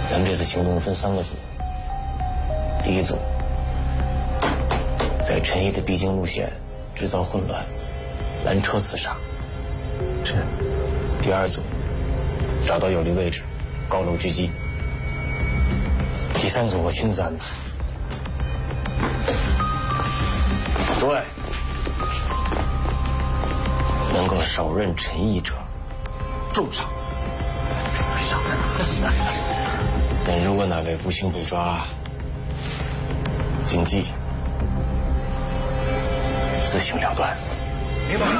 咱们这次行动分3个组，第一组在陈毅的必经路线制造混乱，拦车刺杀。 是。 第2组找到有利位置，高楼狙击。第3组我亲自安排。对，能够手刃陈毅者，重赏。但如果哪位不幸被抓，谨记自行了断。 明白。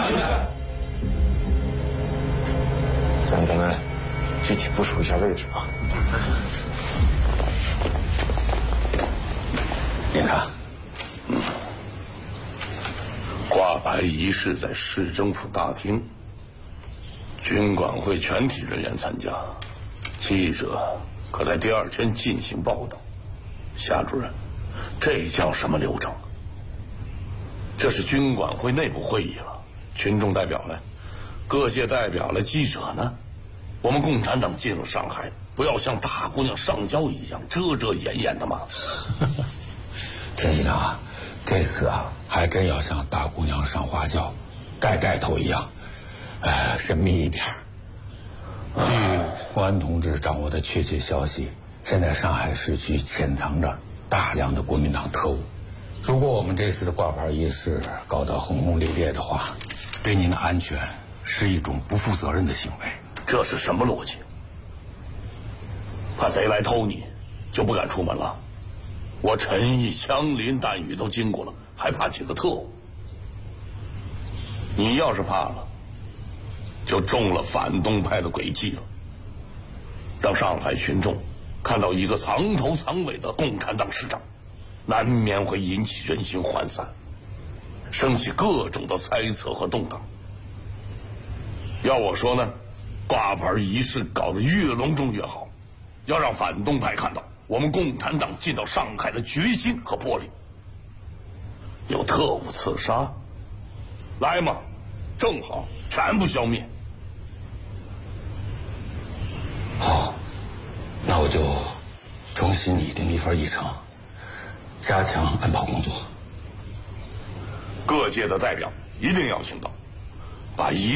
咱们具体部署一下位置啊。您看， 挂牌仪式在市政府大厅，军管会全体人员参加，记者可在第2天进行报道。夏主任，这叫什么流程？这是军管会内部会议了，群众代表呢，各界代表了，记者呢？我们共产党进入上海，不要像大姑娘上交一样遮遮掩掩的吗？ 陈市长啊，这次啊，还真要像大姑娘上花轿，盖头一样，神秘一点。据公安同志掌握的确切消息，现在上海市区潜藏着大量的国民党特务。如果我们这次的挂牌仪式搞得轰轰烈烈的话，对您的安全是一种不负责任的行为。 这是什么逻辑？怕贼来偷你，就不敢出门了？我陈毅枪林弹雨都经过了，还怕几个特务？你要是怕了，就中了反动派的诡计了。让上海群众看到一个藏头藏尾的共产党市长，难免会引起人心涣散，升起各种的猜测和动荡。要我说呢，挂牌仪式搞得越隆重越好，要让反动派看到我们共产党进到上海的决心和魄力。有特务刺杀，来嘛，正好全部消灭。 好，那我就重新拟定一份议程，加强安保工作。 各界的代表一定要请到，把仪